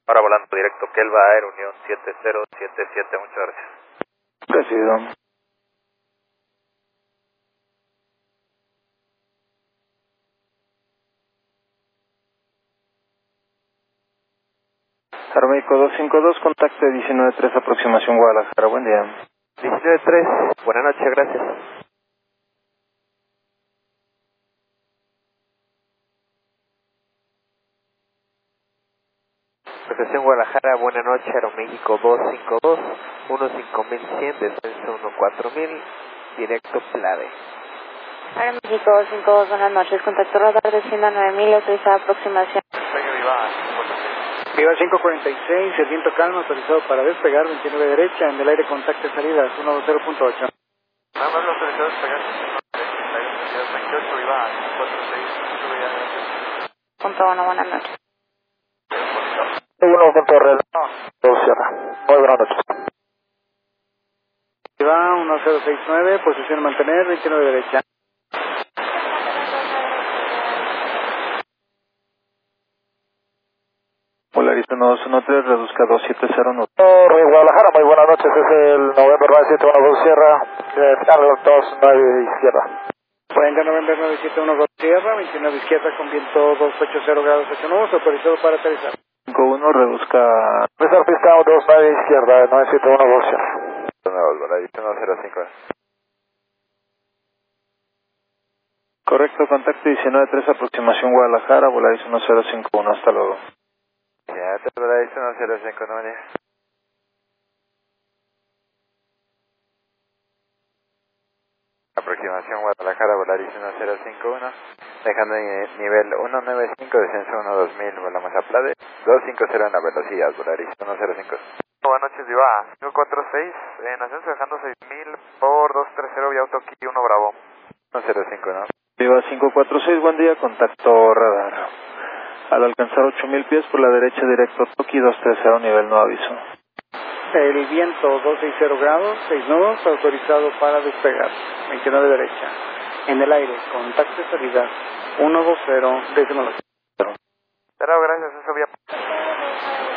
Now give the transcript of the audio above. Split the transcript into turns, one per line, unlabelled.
Ahora volando directo, Kelva Air, Unión 7077, muchas gracias.
Recibido. Aeroméxico 252, contacto 193, aproximación Guadalajara, buen día.
193, buenas noches, gracias. Estación Guadalajara, buenas noches, Aeroméxico 252, 15100, descenso 14000, directo Plade.
Aeroméxico 252, buenas noches, contacto radar desciendo a 9000, autorizada aproximación.
Viva 546, el viento calma, autorizado para despegar, 29 derecha, en el aire contacto salidas, 120.8.
Nada más lo autorizado a despegar, 28, Viva 546,
Punto 1, buenas noches.
1 punto red, 2 cierra. Muy buenas noches. Viva 1069, posición mantener, 29 derecha. Polaris 1213, reduzca 270. Torre Guadalajara, muy buenas noches, es el November 9712 Sierra, Carlos 29 izquierda. Cuenca November 9712 Sierra, 29 izquierda con viento 280 grados 8 nudos, autorizado para aterrizar. 51, reduzca. Empezar pista 29 izquierda, 9712 Sierra.
Volaris 105.
Correcto, contacto 193, aproximación Guadalajara, Volaris 1051, hasta luego.
Ya, te Volaris 105, no venía. Aproximación Guadalajara, Volaris 1051, dejando nivel 195, descenso 12000, volamos a Plade, 250 en la velocidad, Volaris 105. Buenas noches, Viva 546, en ascenso dejando 6000 por 230, vía Autoki 1 Bravo, 105, ¿no?
Viva 546, buen día, contacto radar. Al alcanzar 8000 pies por la derecha directo Toki 230, nivel no aviso. El viento 260 grados, 6 nudos, autorizado para despegar, 29 derecha. En el aire, contacto de salida, 120, décimo.
Pero gracias, eso vía.